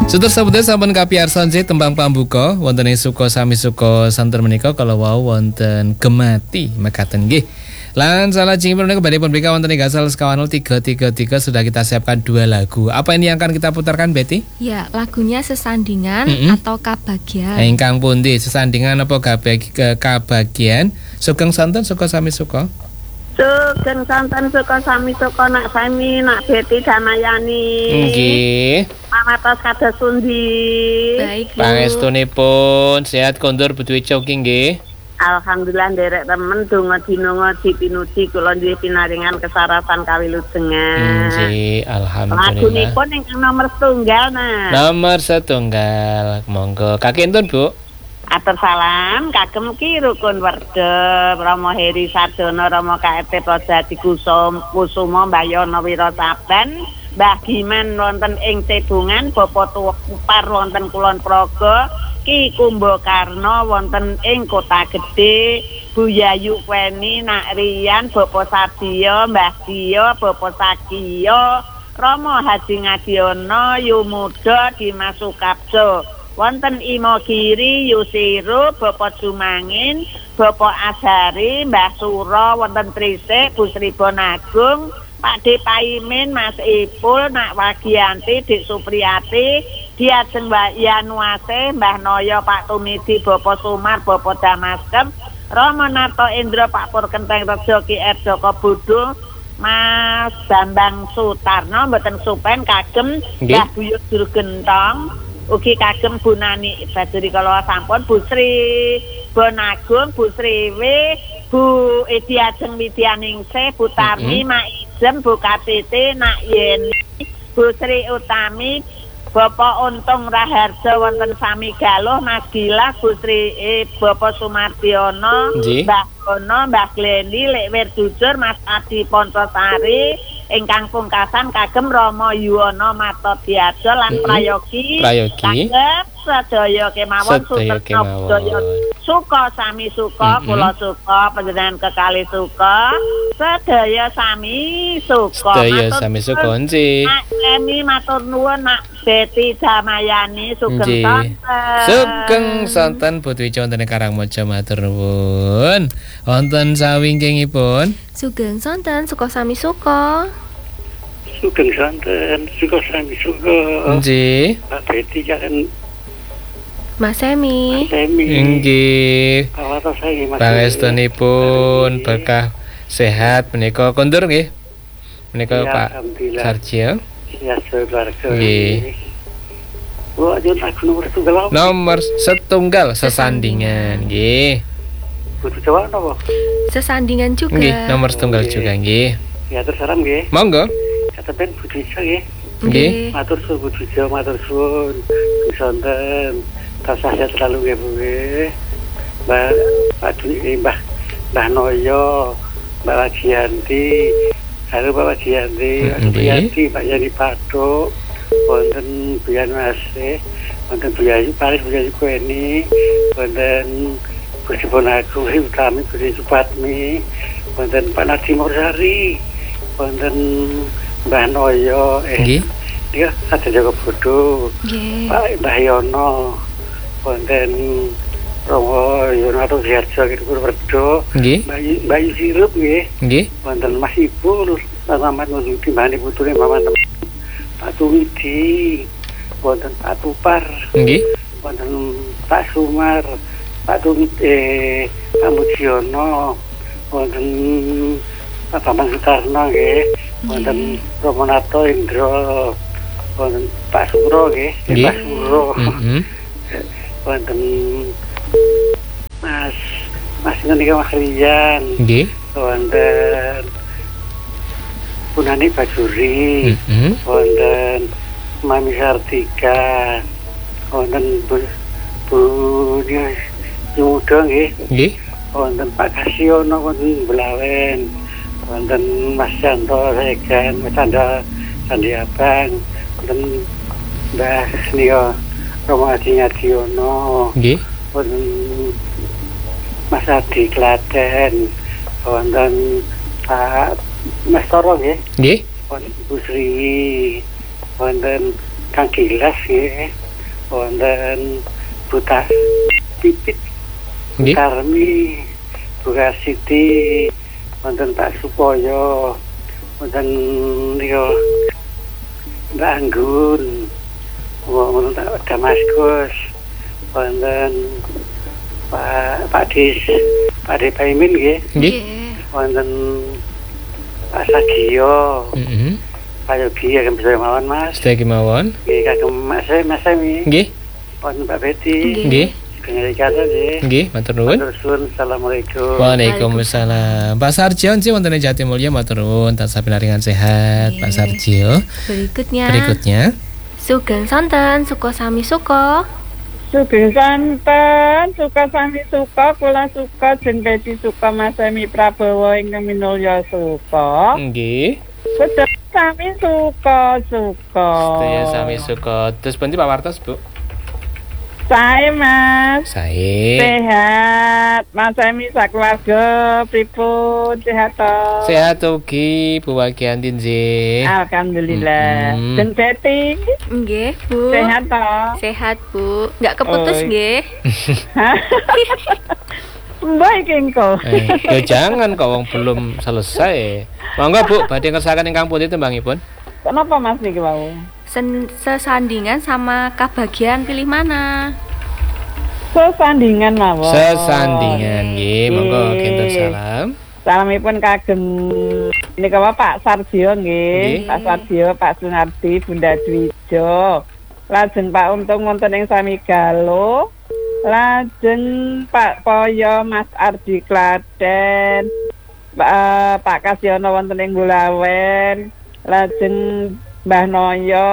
Sutur sabda sampun kapiyarsan tembang pambuka wonten ing suka sami suka santen menika kala wau wonten gemati mekaten nggih. Lan salajengipun menika badhe pun bika wonten ing gasal sekawan 333 sudah kita siapkan 2 lagu. Apa ini yang akan kita putarkan Betty? Ya, lagunya Sesandingan atau Kabagian. Ingkang pundi? Sesandingan apa kabagian? Sugeng santen suka sami suka. Sugeng santen suka sami suka nak sami nak Betty Damayani. Nggih. Pamatos kados pundi? Baik, Bu. Pangestunipun sehat kondur Budwijo nggih. Alhamdulillah nderek temen donga dinonga dipinuji kula nduwe pinaringan kesarasan kawilujengan. Nggih, alhamdulillah. Lagunipun ingkang nomor setunggal nah. Nomor setunggal. Monggo kakintun, Bu. Atur salam kagem Ki Rukun Werda Rama Heri Sardono Rama KRT Projati Kusuma Mbayono Wirasaban Mbah Giman wonten ing Cebungan Bapak Tuwekupar wonten Kulon Progo Ki Kumbakarna wonten ing Kota Gedhe Bu Yayu Kweni Nak Riyan Bapak Sadio Mbah Dio Bapak Sagiyo Rama Haji Ngadiono Yumuda Dimas Sukabjo wonten Imogiri Yusiro Bapak Sumangin Bapak Azhari Mbah Sura wonten Trisik Bu Sribon Agung Pakde Paimin Mas Ipul Nak Wagianti Dik Supriyati Diajeng Mbak Yanuase Mbah Noyo Pak Tumidi Bapak Sumar Bapak Damaskem Rama Narto Indra Pak Pur Kenteng Rejo Ki R Joko Budo Mas Bambang Sutarno mboten supen kagem Mbah Buyut Durgentong ugi kagem Bu Nani Baduri kala sampun Bu Sri Bonagung Bu Sriwe Bu Edi Ajeng Widyaningsih Bu Tami Mak Ijem Bu KTT Nak Yeni Bu Sri Utami Bapak Untung Raharjo wonten Sami Galuh Mas Gilah Bu Sri Bapak Sumardiono Mbah Kono Mbah Glendi Lek Wirdujur Mas Adi Pontosari ingkang pungkasan kagem Rama Yuwono Matodiajo lan prayogi kagem sedaya kemawon Suterno suka sami suka kula suka panjenengan kekalih suka sedaya sami suka nggih. Emi matur nuwun Nak Betty Damayani sugeng santen. Sugeng santen Budwijo wonten Karangmojo matur nuwun. Wonten sawingkingipun Sugeng santen suka sami suka. Sugeng santen suka sami suka. Nggih. Pak Betty kan Mas Semi. Nggih. Kawatos sae Mas. Pangestunipun berkah sehat menika kondur nggih. Menika Ya, Pak alhamdulillah. Sarjio. Ya keluarga. Nggih. Wah, jon lagu nomor setunggal. Nomor setunggal Sesandingan nggih. Butuh Jawa napa? Sesandingan juga. Nggih, nomor setunggal juga nggih. Ya terus salam nggih. Monggo. Katepen Budwijo nggih. Nggih. Matur suwun Budwijo, matur suwun. Santen. Tasah sehat selalu nggih Bu nggih. Mbah Noyo, Mbak Wagianti, halo Mbak Wagianti, Pak Yani Padok, wonten Bu Yanuase, wonten Bu Yayu Paris, Bu Yayu Kweni, wonten Bu Sribon Agung, Utami, Bu Supatmi, wonten Pak Nadi Mursari, wonten Mbah Noyo, dia ada Joko Bodo, Pak Mbah Yono, wonten Romo Yonato Siharjo Kirpur Werdo Mbak Yusirup nggih wonten Mas Ipul Selamat Nusudi Mbani Putune Maman Pak Tumidi wonten Pak Tupar wonten Pak Sumar Pak Tumidi Pak Mujiono wonten Pak Bambang Sutarno nggih wonten Romonato Indro wonten Pak Suro nggih Pak Suro wonten Mas niki Mas Rian nggih wonten Punani Bajuri wonten Mami Sartika wonten Bu Yuda nggih wonten Pak Kasiono wonten Belawen wonten Mas Janto Regan Mas Sandi Abang wonten Mbah Nio Romo Adi Ngadiono nggih wonten Mas Adi Klaten wonten Pak Mas Toro nggih wonten Bu Sri wonten Kang Gilas nggih. Wonten Buta Pipit. Nggih. Karmi, Buka Siti, wonten Pak Supoyo, wonten niku Mbak Anggun, wonten Damaskus, wonten Pak Dis, Pak De Paimin nggih, Nggih. wonten Pak Sagio, Heeh. Pak Yogi ya bisa mawon Mas, Sedaya kemawon. nggih kagem Mas Semi, Nggih. wonten Mbak Betty, Nggih. Kengeri kata nggih. Nggih, matur nuwun. Matur suwun, assalamualaikum. Waalaikumsalam. Pak Sarjo sih wonten ing Jatimulya matur nuwun tansah pinaringan sehat Pak Sarjo. Berikutnya. Sugeng sonten suka sami suka. Sugeng santen, suka sami suka, kula suka, Jeng Beti suka, Mas Semi Prabowo ingkang minulya suka. Nggih. Sedaya sami suka. Sedaya sami suka. Terus pundi Pak Wartos, Bu? Sae Mas, Sae. sehat. Mas Semi sakeluarga pripun sehat to? Sehat ugi Bu Wagiantin sih. Alhamdulillah. Jeng Beti Nggih, Bu. sehat to? Sehat, Bu. Enggak keputus Oi. nggih. Mbak iki engko. Ya jangan kok wong belum selesai. Monggo Bu, badhe ngersakaken ingkang pundi tembangipun? Kenapa Mas niki wau? Sesandingan sama kabagian pilih mana? Sesandingan mawon. Sesandingan nggih, monggo kinten salam. Salamipun kagem nika Pak Sarjo Nggih. nggih, Pak Sarjo, Pak Sunardi, Bunda Dwijo. Lajeng Pak Untung wonten ing Samigalo. Lajeng Pak Poyo, Mas Ardi Klaten. Pak Kasyono wonten ing Gulawen. Lajeng Mbah Noyo,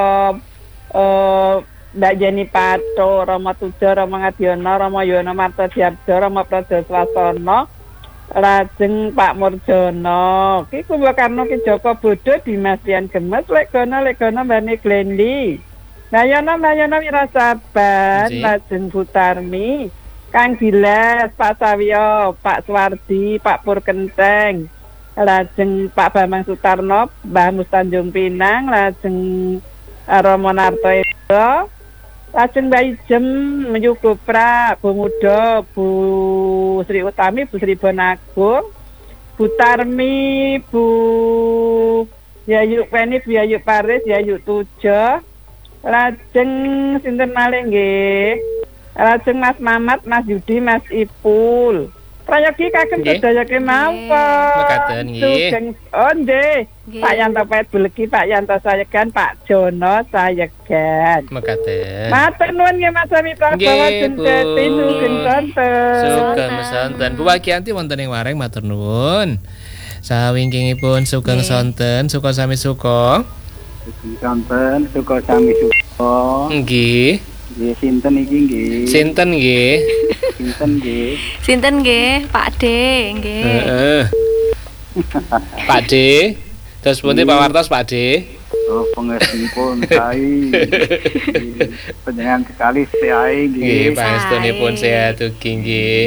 Mbak Jeni Pato, Rama Tujo, Rama Ngadiono, Rama Yono Marto Diabdo, Rama Praja Swasono. Lajeng Pak Murjono, Ki Kumbha Karno, Ki Joko Bodo, Dimas Dian Gemes, Legono Mbane Glendi, Bayono Wirasaban, Nggih. Lajeng Butarmi, Kang Giles, Pak Sawyo, Pak Suwardi, Pak Pur Kenteng, lajeng Pak Bambang Sutarno, Mbah Mustanjung Pinang, lajeng Romo Narto Edo, lajeng Mbak Ijem, Yu Gopra, Bu Mudo, Bu Sri Utami, Bu Sri Bonagung, Bu Tarmi, Bu Yayu Penit, Bu Yayu Paris, Yayu Tujo, lajeng sinten malih nggih, lajeng Mas Mamat, Mas Yudi, Mas Ipul. Prayogi kagem Nggih. sedaya kemawon. Mekaten, nggih. Sugeng nggih. Nggih. Pak Yanto Pait Bulegi, Pak Yanto Sayegan, Pak Jono Sayegan. Mekaten. Matur nuwun nggih Mas Sami Prabowo Nggih, Bu. Jendeti Sugeng sonten. Sugeng sonten. Bu Wagianti wonten ing Wareng matur nuwun. Sawingkingipun sugeng Nggih. sonten, suka sami suka. Sonten, suka sami suka. Nggih. Nggih, sinten iki nggih. Sinten nggih? Sinten nggih. Sinten nggih, Pak D, nggih. Heeh. Pak D. Terus pundi Pak Wartos Pak D? Oh, pengertianipun sae. Panjenengan sekali sae Nggih, nggih. pangestunipun sehat ugi nggih.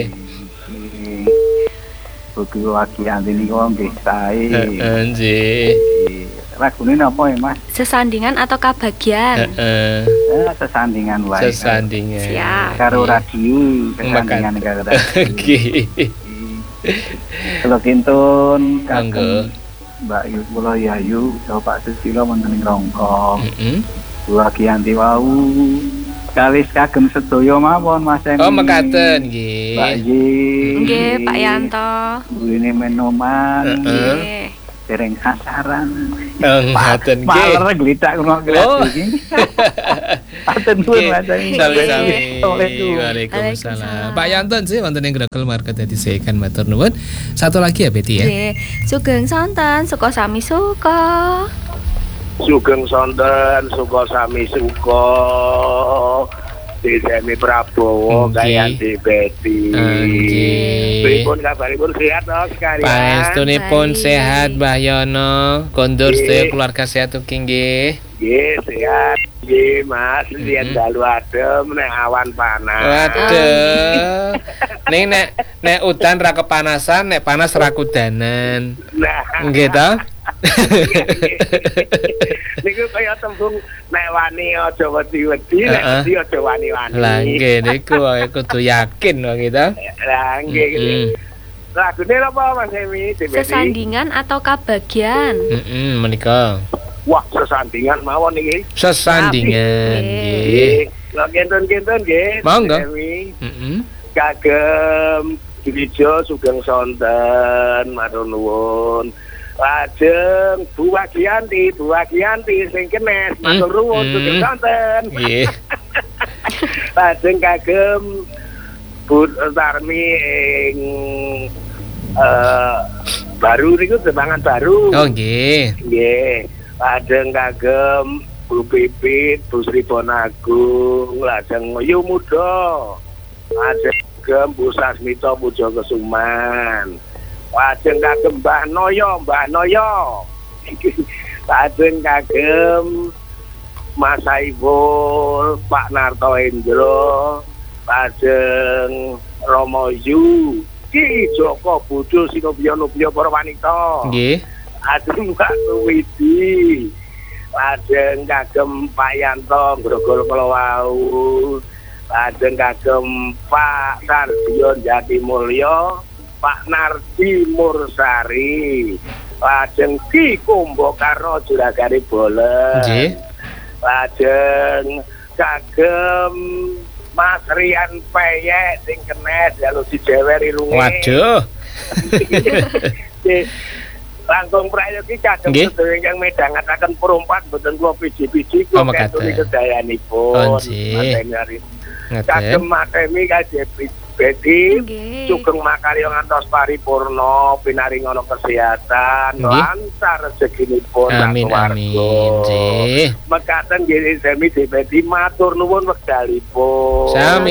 Buku Wagianti niku nggih sae. Heeh, nggih. Lagune napa ya, Mas? Sesandingan atau kabagian? Heeh. Sesandingan wae. Sesandingan. Siap. Karo radio, sesandingan karo radio. Nggih. Kalau kintun, Monggo. Mbak Yu kula Yayu, saha Pak Susilo wonten ing Rongkong. Heeh. Wagianti wau. Kalis kagem sedaya mawon Mas Emi. Oh, mekaten nggih. Mbak Yi. Nggih, Pak Yanto. Ini menoman. Heeh. Nggih. Dereng sasaran. Ngaten nggih. Maler glitak ngono Oh. iki. Aten nuwun Mas Emi. Sami-sami. Assalamualaikum. Waalaikumsalam. Pak Yanton sih wonten ing Gregel Market dadi sekan matur nuwun. Satu lagi ya Betty ya. Nggih. Sugeng sonten, suka sami suka. Sugeng sonten, suka sami suka. Sami Prabowo, Nggih. Gayanti Betty. Nggih. Pripun kabaripun sehat to sekalian? Pangestunipun Baik. sehat Mbah Yono, kondur Nggih. sedaya keluarga sehat ugi nggih. Nggih, sehat. Nggih, Mas, lihat dalu adem nek awan panas. Waduh. Ning nek udan ra kepanasan, nek panas ra kudanan. Nah, Nggih to? Niku kaya tembung nek wani aja wedi-wedi, nek wedi aja wani-wani. Lah nggih niku kudu yakin wong kita. Lah nggih. Lagune apa Mas Emi? Sesandingan atau kabagian? Menika. Wah, sesandingan mawon iki. Sesandingan nggih. Lah kenten-kenten nggih. Monggo. Kagem Diwijo Sugeng Sonten matur nuwun. Lajeng Bu Wagianti sing kenes matur nuwun Sugeng Sonten. Nggih. Lajeng kagem Bu Tarmi ing baru niku Dembangan Baru. Oh nggih. Nggih. Lajeng kagem Bu Pipit, Bu Sri Bonagung, lajeng Yu Muda. Lajeng kagem Bu Sasmita Puja Kesuman. Lajeng kagem Mbah Noyo. Lajeng kagem Mas Saiful, Pak Narto Endro, lajeng Romo Yu, Ki Joko Budo Sinobyo para wanita. Nggih. Lajeng Mbak Widi. Lajeng kagem Pak Yanto Grogol kala wau. Lajeng kagem Pak Sardion Jatimulyo, Pak Nardi Mursari. Lajeng Ki Kumbakarna Juragane Bolen. Nggih. Lajeng kagem Mas Rian Peyek sing kenes ya lu dijeweri lunge. Waduh. Langkung prayogi kagem sedaya ingkang midhangetaken perumpat mboten kula piji-piji kula kentuni kedayanipun. Kagem matemi kagem Beti Sugeng Makarya ngantos paripurna pinaringono kesehatan lancar rezekinipun amin nggih mekaten nggih sami Beti matur nuwun wekdalipun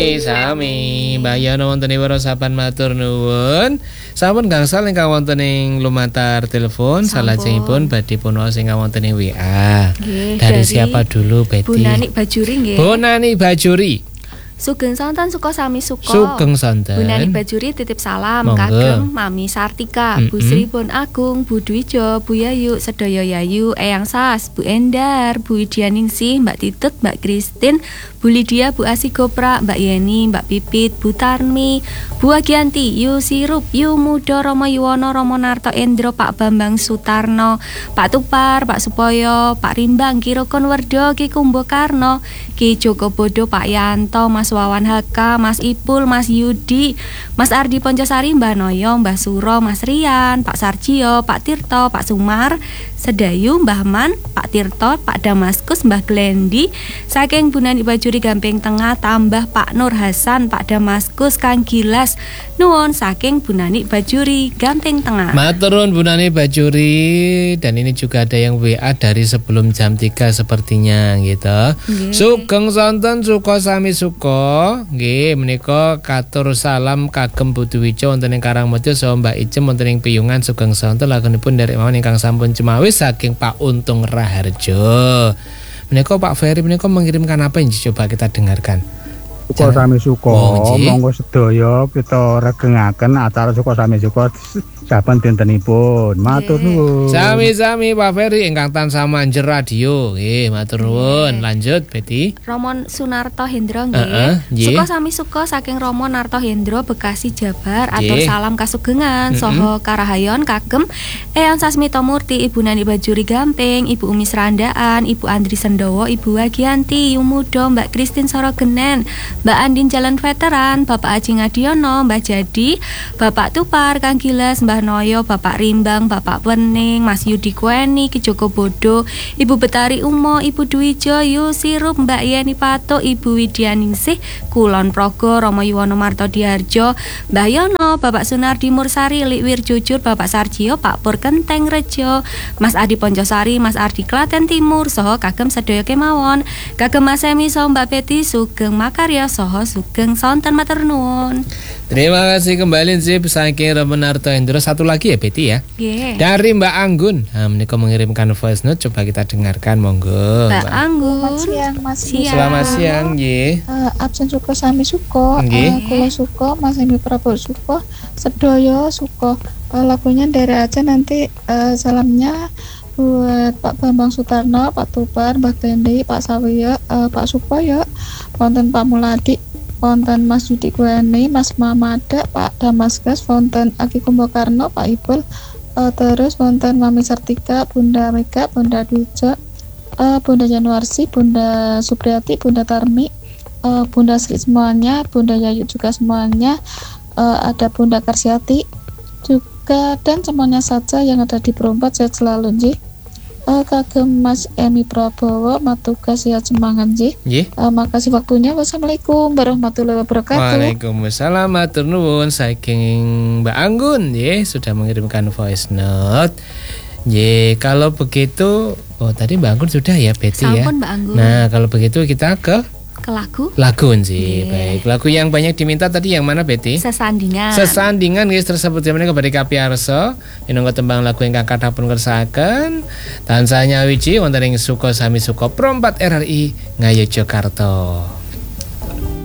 sami Mbak Yana wontenipun sapan matur nuwun sampun gangsal ingkang wonten ing lumantar telepon salajengipun badhe punapa sing wonten ing WA dari siapa dulu Beti Bu Nani Bajuri nggih Bu Nani Bajuri Sugeng Sonten Suko Sami Suko. Sugeng Sonten. Bu Nani Bajuri titip salam kagem Mami Sartika, Bu Sri Bon Agung, Bu Dwijo, Bu Yayu, Sedaya Yayu, Eyang Sas, Bu Endar, Bu Widianingsih, Mbak Titut, Mbak Kristin, Bu Lydia, Bu Asi Gopra, Mbak Yeni, Mbak Pipit, Bu Tarmi, Bu Agianti, Yu Sirup, Yu Muda, Romo Yuwono, Romo Narto Endro, Pak Bambang Sutarno, Pak Tupar, Pak Supoyo, Pak Rimbang, Ki Rokon Werdo, Ki Kumbakarna, Ki Joko Bodo, Pak Yanto, Mas Wawan Haka, Mas Ipul, Mas Yudi, Mas Ardi Poncosari, Mbah Noyo, Mbah Suro, Mas Rian, Pak Sarjio, Pak Tirto, Pak Sumar, Sedayu, Mbah Man, Pak Tirto, Pak Damaskus, Mbah Glendi, saking Bu Nani Bajuri Gamping Tengah tambah Pak Nur Hasan, Pak Damaskus, Kang Gilas, nuwun saking Bu Nani Bajuri Gamping Tengah. Matur nuwun Bu Nani Bajuri dan ini juga ada yang WA dari sebelum jam 3 sepertinya gitu. Sugeng Sonten Suko Sami Suko nggih menika katur salam kagem Bu Dwijo wonten ing Karangmotyo saha Mbak Ijem wonten ing Piyungan Sugeng Sonten lagunipun derek mawon ingkang sampun cemawis saking Pak Untung Raharjo. Menika Pak Ferry menika mengirimkan apa yang coba kita dengarkan. Suko Sami Suko monggo sedaya kita regengaken acara Suko Sami Suko saben dintenipun. Matur nuwun. Sami-sami Pak Ferry ingkang tansah manjer radio. Nggih, matur nuwun. Lanjut Beti. Romo Sunarto Hendro nggih. Suko Sami Suko saking Romo Narto Hendro Bekasi Jabar atur salam kasugengan saha karahayon kagem Eyang Sasmita Murti, Ibu Nani Bajuri Gamping, Ibu Umi Serandaan, Ibu Andri Sendowo, Ibu Wagianti, Yumudo, Mbak Kristin Sorogenen, Mbak Andin Jalan Veteran, Bapak Aji Ngadiono, Mbak Jadi, Bapak Tupar, Kang Gilas, Mbah Noyo, Bapak Rimbang, Bapak Wening, Mas Yudi Kweni, Ki Joko Bodo, Ibu Betari Umo, Ibu Dwijo, Yu Sirup, Mbak Yeni Pato, Ibu Widianingsih, Kulon Progo, Romo Yuwono Marto Diarjo, Mbah Yono, Bapak Sunardi Mursari, Likwir Jujur, Bapak Sarjio, Pak Pur Kenteng Rejo, Mas Adi Poncosari, Mas Ardi Klaten Timur, saha kagem sedaya kemawon, kagem Mas Emi saha Mbak Beti Sugeng Makarya saha sugeng sonten matur nuwun. Terima kasih kembali sih saking Remenarto Hendro. Satu lagi ya Betty ya. Nggih. Dari Mbak Anggun. Nah, menika mengirimkan voice note, coba kita dengarkan monggo. Mbak Anggun. Selamat siang Mas. Selamat siang nggih. Absen suka sami suka. Kula suka Mas Emi Prabowo suka. Sedaya suka. Lagunya dari aja nanti salamnya buat Pak Bambang Sutarno, Pak Tuban, Mbak Tendi, Pak Sawiya, Pak Supoyo, wonten Pak Muladi, wonten Mas Yudi Kueni, Mas Mamada, Pak Damaskas, wonten Aki Kumbakarno, Pak Ibul, terus wonten Mami Sartika, Bunda Mega, Bunda Duja, Bunda Januarsi, Bunda Supriyati, Bunda Tarmi, Bunda Sri semuanya, Bunda Yayu juga semuanya, ada Bunda Karsiati juga, dan semuanya saja yang ada di Perumpat sehat selalu nggih. Kagem Mas Emi Prabowo matuga sehat semangat nggih. Makasih waktunya. Wassalamualaikum warahmatullahi wabarakatuh. Waalaikumsalam matur nuwun saking Mbak Anggun nggih sudah mengirimkan voice note. Kalau begitu tadi Mbak Anggun sudah ya Betty ya. Mbak Anggun. Nah, kalau begitu kita ke lagu sih. Baik, lagu yang banyak diminta tadi yang mana Betty? Sesandingan guys, tersebut menika kepada kapiarsa minangka tembang lagu ingkang kathah pun kersakaken tansah nyawiji wonten ing suka sami suka Perumpat RRI Ngayogyakarta.